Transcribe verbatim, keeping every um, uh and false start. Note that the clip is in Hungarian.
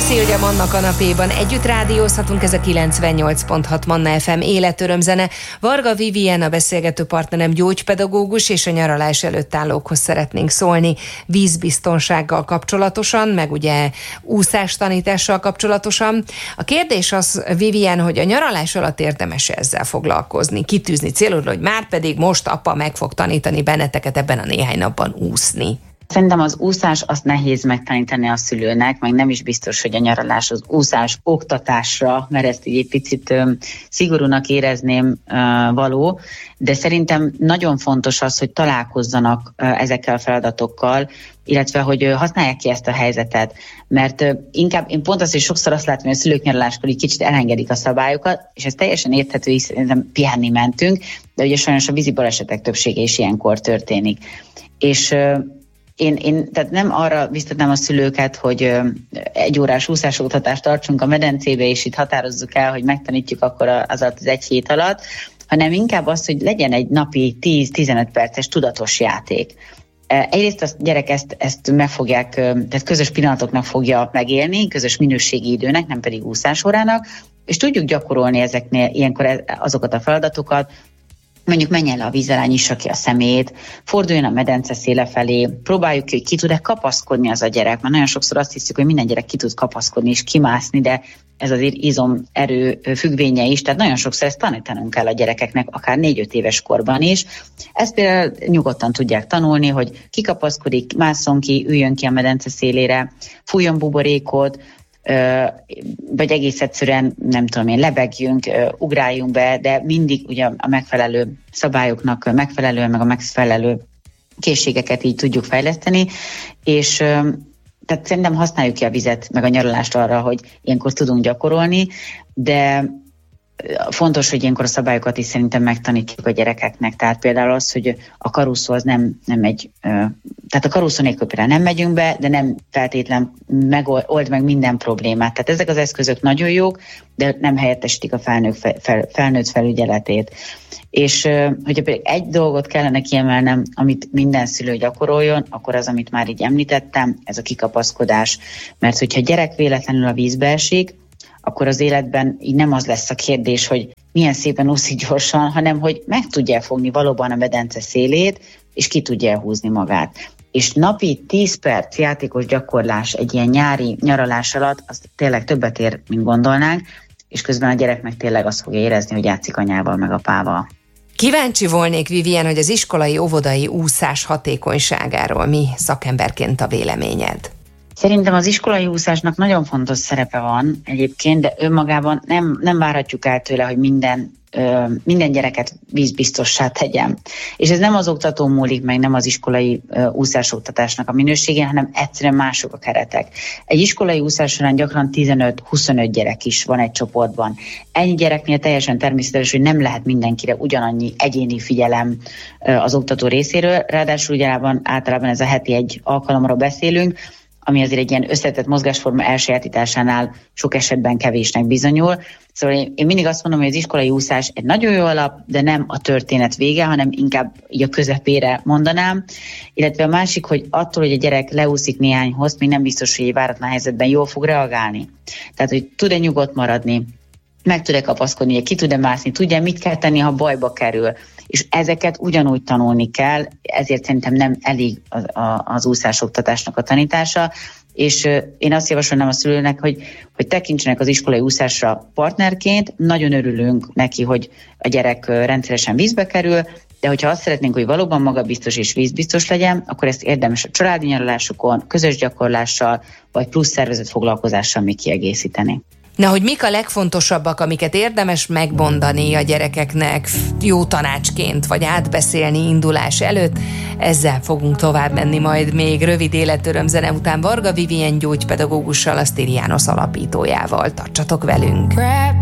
Célia Manna kanapéban együtt rádiózhatunk, ez a kilencvennyolc pont hat Manna ef em életörömzene. Varga Vivien a beszélgető partnerem gyógypedagógus, és a nyaralás előtt állókhoz szeretnénk szólni vízbiztonsággal kapcsolatosan, meg ugye úszástanítással kapcsolatosan. A kérdés az, Vivien, hogy a nyaralás alatt érdemes ezzel foglalkozni, kitűzni célul, hogy már pedig most apa meg fog tanítani benneteket ebben a néhány napban úszni. Szerintem az úszás azt nehéz megtanítani a szülőnek, meg nem is biztos, hogy a nyaralás az úszás oktatásra, mert ezt így egy picit ö, szigorúnak érezném ö, való, de szerintem nagyon fontos az, hogy találkozzanak ö, ezekkel a feladatokkal, illetve hogy ö, használják ki ezt a helyzetet, mert ö, inkább én pont azt, hogy sokszor azt látom, hogy a szülők nyaraláskor így kicsit elengedik a szabályokat, és ez teljesen érthető, és szerintem pihenni mentünk, de ugye sajnos a vízi balesetek többsége is ilyenkor történik. És ö, Én, én tehát nem arra biztatnám a szülőket, hogy ö, egy órás úszásoktatást tartsunk a medencébe, és itt határozzuk el, hogy megtanítjuk akkor az alatt az egy hét alatt, hanem inkább az, hogy legyen egy napi tíz-tizenöt perces tudatos játék. Egyrészt a gyerek ezt, ezt meg fogják, tehát közös pillanatoknak fogja megélni, közös minőségi időnek, nem pedig úszásórának, és tudjuk gyakorolni ezeknél ilyenkor azokat a feladatokat, mondjuk menjen le a víz alá, nyissa ki a szemét, forduljon a medence széle felé, próbáljuk ki, hogy ki tud-e kapaszkodni az a gyerek, mert nagyon sokszor azt hiszük, hogy minden gyerek ki tud kapaszkodni és kimászni, de ez azért izomerő függvénye is, tehát nagyon sokszor ezt tanítanunk kell a gyerekeknek, akár négy-öt éves korban is. Ezt például nyugodtan tudják tanulni, hogy kikapaszkodik, másszon ki, üljön ki a medence szélére, fújjon buborékot, vagy egész egyszerűen, nem tudom én, lebegjünk, ugráljunk be, de mindig ugye a megfelelő szabályoknak megfelelően, meg a megfelelő készségeket így tudjuk fejleszteni, és tehát szerintem használjuk ki a vizet, meg a nyaralást arra, hogy ilyenkor tudunk gyakorolni, de fontos, hogy ilyenkor a szabályokat is szerintem megtanítjuk a gyerekeknek. Tehát például az, hogy a karuszó az nem, nem egy, tehát a karuszó nélkül például nem megyünk be, de nem feltétlen megold meg minden problémát. Tehát ezek az eszközök nagyon jók, de nem helyettesítik a felnőtt, fel, felnőtt felügyeletét. És hogyha például egy dolgot kellene kiemelnem, amit minden szülő gyakoroljon, akkor az, amit már így említettem, ez a kikapaszkodás. Mert hogyha gyerek véletlenül a vízbe esik, akkor az életben így nem az lesz a kérdés, hogy milyen szépen úszik gyorsan, hanem hogy meg tudja fogni valóban a medence szélét, és ki tudja húzni magát. És napi tíz perc játékos gyakorlás egy ilyen nyári nyaralás alatt, az tényleg többet ér, mint gondolnánk, és közben a gyerek meg tényleg azt fogja érezni, hogy játszik anyával meg apával. Kíváncsi volnék, Vivien, hogy az iskolai, óvodai úszás hatékonyságáról mi szakemberként a véleményed? Szerintem az iskolai úszásnak nagyon fontos szerepe van egyébként, de önmagában nem, nem várhatjuk el tőle, hogy minden, ö, minden gyereket vízbiztossá tegyen. És ez nem az oktató múlik meg, nem az iskolai ö, úszásoktatásnak a minőségén, hanem egyszerűen mások a keretek. Egy iskolai úszás során gyakran tizenöt-huszonöt gyerek is van egy csoportban. Ennyi gyereknél teljesen természetes, hogy nem lehet mindenkire ugyanannyi egyéni figyelem ö, az oktató részéről, ráadásul ugyanában általában ez a heti egy alkalomról beszélünk, ami azért egy ilyen összetett mozgásforma elsajátításánál sok esetben kevésnek bizonyul. Szóval én, én mindig azt mondom, hogy az iskolai úszás egy nagyon jó alap, de nem a történet vége, hanem inkább így a közepére mondanám. Illetve a másik, hogy attól, hogy a gyerek leúszik néhány hozt, még nem biztos, hogy egy váratlan helyzetben jól fog reagálni. Tehát, hogy tud-e nyugodt maradni, meg tud-e kapaszkodni, ki tud-e mászni, tudja, mit kell tenni, ha bajba kerül. És ezeket ugyanúgy tanulni kell, ezért szerintem nem elég az, az úszásoktatásnak a tanítása, és én azt javasolnám a szülőnek, hogy, hogy tekintsenek az iskolai úszásra partnerként, nagyon örülünk neki, hogy a gyerek rendszeresen vízbe kerül, de hogyha azt szeretnénk, hogy valóban magabiztos és vízbiztos legyen, akkor ezt érdemes a családi nyaralásokon, közös gyakorlással, vagy plusz szervezett foglalkozással még kiegészíteni. Na, hogy mik a legfontosabbak, amiket érdemes megmondani a gyerekeknek jó tanácsként, vagy átbeszélni indulás előtt, ezzel fogunk tovább menni majd még rövid életörömzene után Varga Vivien gyógypedagógussal, a Stylianos alapítójával. Tartsatok velünk!